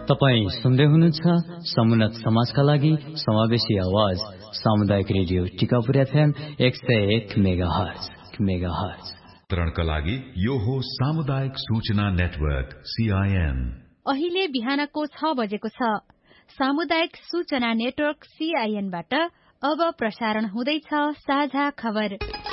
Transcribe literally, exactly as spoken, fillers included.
तपाई सुन्दै हुनुहुन्छ समुन्नत समाजका लागि समावेशी आवाज सामुदायिक रेडियो टिकापुर एफएम एक सय एक मेगाहर्ज मेगाहर्ज वितरणका लागि यो हो सामुदायिक सूचना नेटवर्क सीआईएन। अहिले बिहानको छ बजेको छ। सामुदायिक सूचना नेटवर्क सीआईएनबाट अब प्रसारण हुँदैछ साझा खबर।